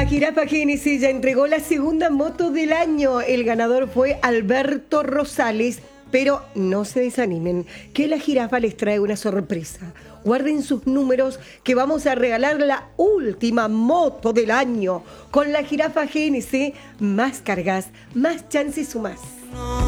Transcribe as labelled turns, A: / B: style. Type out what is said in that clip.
A: La jirafa Génesis ya entregó la segunda moto del año. El ganador fue Alberto Rosales, pero no se desanimen, que la jirafa les trae una sorpresa. Guarden sus números que vamos a regalar la última moto del año. Con la jirafa GNC, más cargas, más chances sumás.